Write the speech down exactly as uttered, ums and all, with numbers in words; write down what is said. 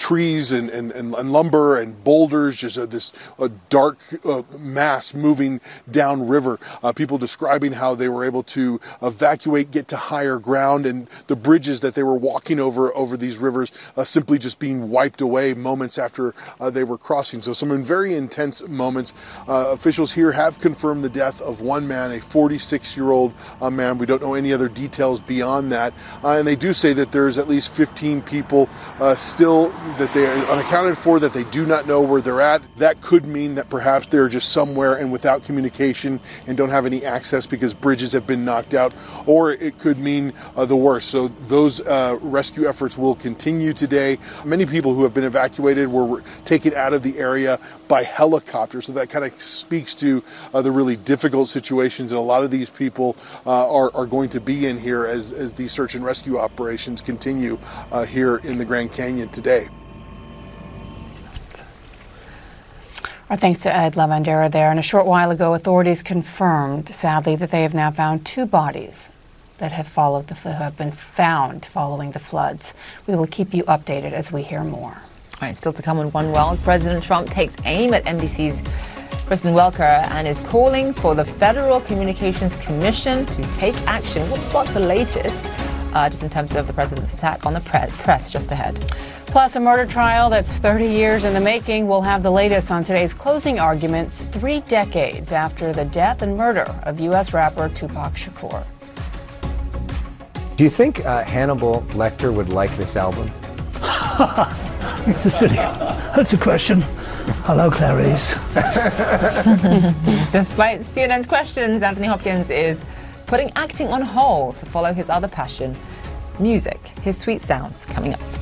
trees and, and, and lumber and boulders, just uh, this uh, dark uh, mass moving downriver. Uh, people describing how they were able to evacuate, get to higher ground, and the bridges that they were walking over over these rivers uh, simply just being wiped away moments after uh, they were crossing. So some very intense moments. Uh, officials here have confirmed the death of one man, a forty-six-year-old uh, man. We don't know any other details beyond that. Uh, and they do say that there's at least fifteen people uh, still that they are unaccounted for, that they do not know where they're at. That could mean that perhaps they're just somewhere and without communication and don't have any access because bridges have been knocked out, or it could mean uh, the worst. So those uh, rescue efforts will continue today. Many people who have been evacuated were taken out of the area by helicopter, so that kind of speaks to uh, the really difficult situations that a lot of these people uh, are, are going to be in here as, as these search and rescue operations continue uh, here in the Grand Canyon today. Our thanks to Ed Lavandera there. And a short while ago, authorities confirmed, sadly, that they have now found two bodies that have followed the have been found following the floods. We will keep you updated as we hear more. All right, still to come on One World. President Trump takes aim at N B C's Kristen Welker and is calling for the Federal Communications Commission to take action. We'll spot the latest, uh, just in terms of the president's attack on the pre press just ahead. Plus, a murder trial that's thirty years in the making. We'll have the latest on today's closing arguments, three decades after the death and murder of U S rapper Tupac Shakur. Do you think uh, Hannibal Lecter would like this album? It's a silly. That's a question. Hello, Clarice. Despite C N N's questions, Anthony Hopkins is putting acting on hold to follow his other passion, music. His sweet sounds coming up.